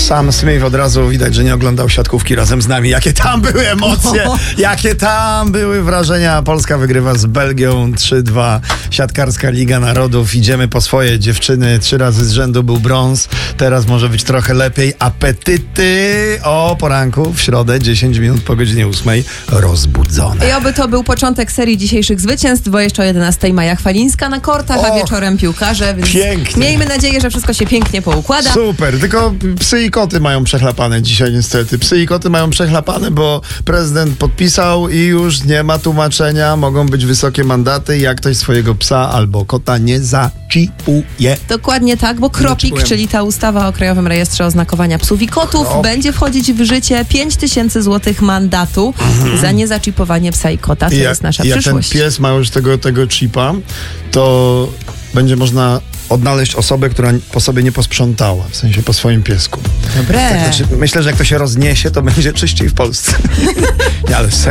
Sam Smith od razu widać, że nie oglądał siatkówki razem z nami. Jakie tam były emocje, jakie tam były wrażenia. Polska wygrywa z Belgią 3-2. Siatkarska Liga Narodów. Idziemy po swoje dziewczyny. 3 razy z rzędu był brąz. Teraz może być trochę lepiej. Apetyty o poranku w środę, 10 minut po godzinie 8 rozbudzone. I oby to był początek serii dzisiejszych zwycięstw, bo jeszcze o 11 Maja Chwalińska na kortach, a wieczorem piłkarze, więc pięknie. Miejmy nadzieję, że wszystko się pięknie poukłada. Super, tylko psy i koty mają przechlapane dzisiaj niestety. Psy i koty mają przechlapane, bo prezydent podpisał i już nie ma tłumaczenia. Mogą być wysokie mandaty, jak ktoś swojego psa albo kota nie zaczipuje. Dokładnie tak, bo Kropik, czyli ta ustawa o Krajowym Rejestrze Oznakowania Psów i Kotów, będzie wchodzić w życie. 5000 zł mandatu za niezaczipowanie psa i kota. To jest nasza jak przyszłość. ten pies ma już tego chipa, to będzie można odnaleźć osobę, która po sobie nie posprzątała, w sensie po swoim piesku. Dobre. Tak, znaczy, myślę, że jak to się rozniesie, to będzie czyściej w Polsce. Nie, ale